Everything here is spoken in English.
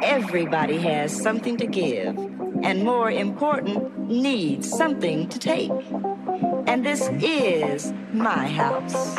Everybody has something to give, and more important, needs something to take. And this is my house.